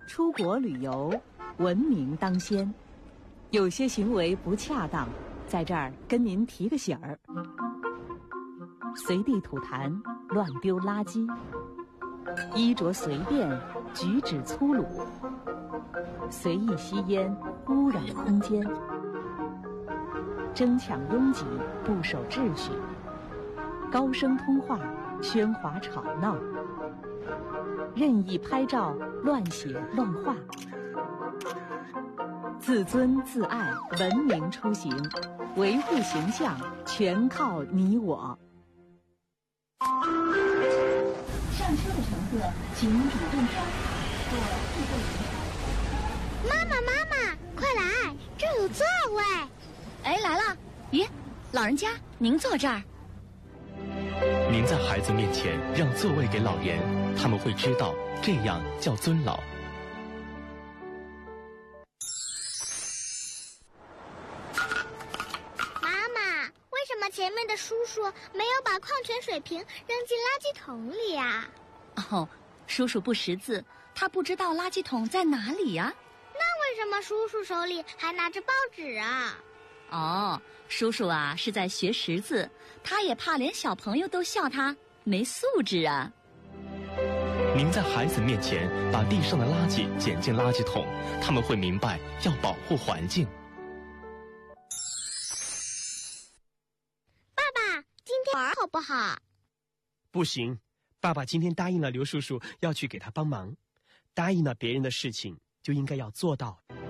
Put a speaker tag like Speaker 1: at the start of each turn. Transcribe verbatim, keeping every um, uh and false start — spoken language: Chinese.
Speaker 1: 出国旅游，文明当先。有些行为不恰当，在这儿跟您提个醒儿：随地吐痰、乱丢垃圾，衣着随便，举止粗鲁，随意吸烟，污染空间，争抢拥挤，不守秩序，高声通话，喧哗吵闹，任意拍照，乱写乱画。自尊自爱，文明出行，维护形象全靠你我。上车的乘客请主动上坐后备椅。
Speaker 2: 妈妈妈妈，快来，这有座位。
Speaker 3: 哎，来了。咦，老人家您坐这儿。
Speaker 4: 您在孩子面前让座位给老人，他们会知道这样叫尊老。
Speaker 2: 前面的叔叔没有把矿泉水瓶扔进垃圾桶里啊。
Speaker 3: 哦，叔叔不识字，他不知道垃圾桶在哪里呀。
Speaker 2: 那为什么叔叔手里还拿着报纸啊？
Speaker 3: 哦，叔叔啊是在学识字，他也怕连小朋友都笑他没素质啊。
Speaker 4: 您在孩子面前把地上的垃圾捡进垃圾桶，他们会明白要保护环境。
Speaker 2: 玩好不好？
Speaker 5: 不行，爸爸今天答应了刘叔叔要去给他帮忙，答应了别人的事情就应该要做到。